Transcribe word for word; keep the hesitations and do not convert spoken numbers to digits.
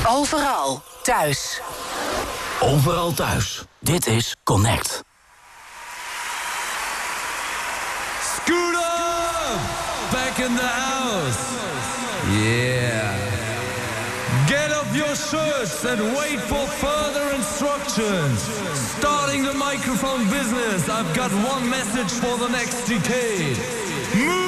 Overal thuis. Overal thuis. Dit is Connect. Scooter! Back in the house. Yeah. Get up your shirts and wait for further instructions. Starting the microphone business, I've got one message for the next decade. Move!